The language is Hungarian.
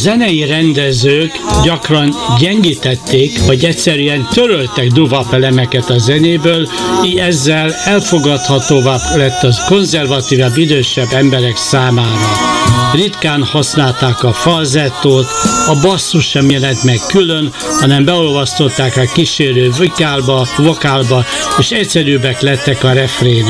zenei rendezők gyakran gyengítették, vagy egyszerűen töröltek doo-wop elemeket a zenéből, így ezzel elfogadhatóvá lett az konzervatívabb, idősebb emberek számára. Ritkán használták a falzettót, a basszus sem jelent meg külön, hanem beolvasztották a kísérő vokálba, és egyszerűbbek lettek a refrének.